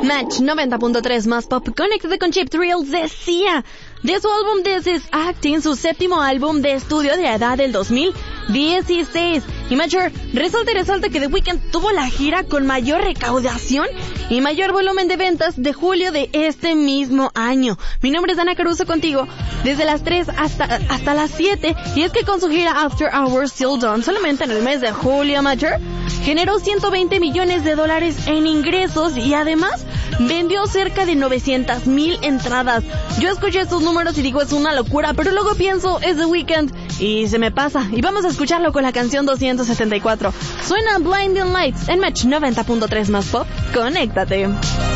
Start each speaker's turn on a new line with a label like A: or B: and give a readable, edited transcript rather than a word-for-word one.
A: Match 90.3 más pop. Conéctate con Chip Thrills decía de su álbum This Is Acting, su séptimo álbum de estudio de la edad del 2016. Y Major, resalta que The Weeknd tuvo la gira con mayor recaudación y mayor volumen de ventas de julio de este mismo año. Mi nombre es Ana Caruso contigo desde las 3 hasta las 7. Y es que con su gira After Hours Till Dawn, solamente en el mes de julio, Major generó $120 millones en ingresos y además vendió cerca de 900,000 entradas. Yo escuché estos números y digo, es una locura, pero luego pienso, es The Weeknd y se me pasa. Y vamos a escucharlo con la canción 274. Suena Blinding Lights en Match 90.3 más pop. Conéctate.